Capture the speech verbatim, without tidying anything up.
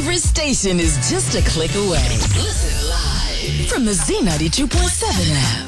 favorite station is just a click away. Listen live from the Z ninety-two point seven app.